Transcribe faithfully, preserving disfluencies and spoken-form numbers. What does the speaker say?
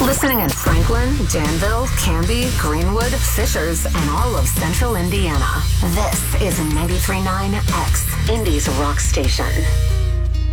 Listening in Franklin, Danville, Canby, Greenwood, Fishers, and all of central Indiana. This is ninety-three point nine X, Indy's rock station.